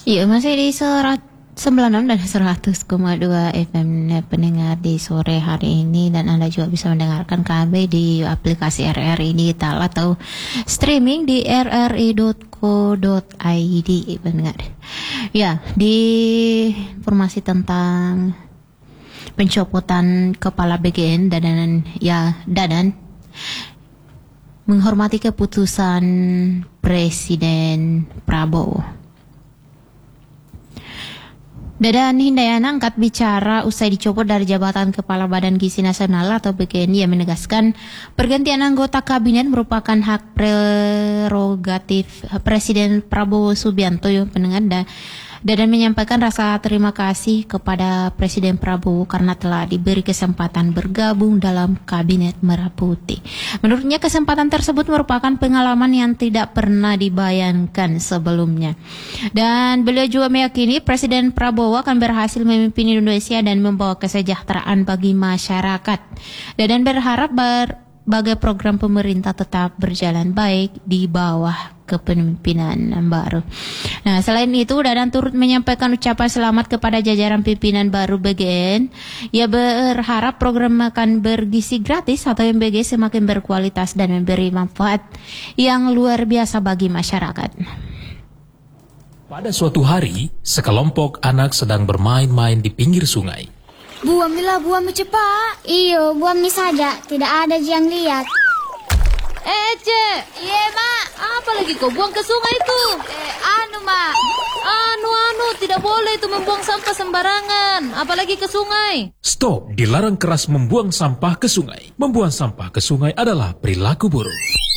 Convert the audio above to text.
Iya, masih di 96 dan 100,2 FM pendengar di sore hari ini, dan Anda juga bisa mendengarkan kami di aplikasi RRI Digital atau streaming di rri.co.id pendengar. Ya, di informasi tentang pencopotan kepala BGN Dadan menghormati keputusan Presiden Prabowo. Dadan Hindayana angkat bicara usai dicopot dari jabatan Kepala Badan Gizi Nasional atau BGN. Ia menegaskan pergantian anggota kabinet merupakan hak prerogatif Presiden Prabowo Subianto. Pendengar, Dadan menyampaikan rasa terima kasih kepada Presiden Prabowo karena telah diberi kesempatan bergabung dalam Kabinet Merah Putih. Menurutnya kesempatan tersebut merupakan pengalaman yang tidak pernah dibayangkan sebelumnya. Dan beliau juga meyakini Presiden Prabowo akan berhasil memimpin Indonesia dan membawa kesejahteraan bagi masyarakat. Dadan berharap berbagai program pemerintah tetap berjalan baik di bawah kepemimpinan baru. Nah, selain itu, Dadan turut menyampaikan ucapan selamat kepada jajaran pimpinan baru BGN. Ia berharap program makan bergizi gratis atau MBG semakin berkualitas dan memberi manfaat yang luar biasa bagi masyarakat. Pada suatu hari, sekelompok anak sedang bermain-main di pinggir sungai. Buamilah, buami cepat. Iyo, buami saja, tidak ada yang lihat. Cek. Iya, Mak. Apa lagi kau buang ke sungai itu? Mak. Tidak boleh itu membuang sampah sembarangan, apalagi ke sungai. Stop, dilarang keras membuang sampah ke sungai. Membuang sampah ke sungai adalah perilaku buruk.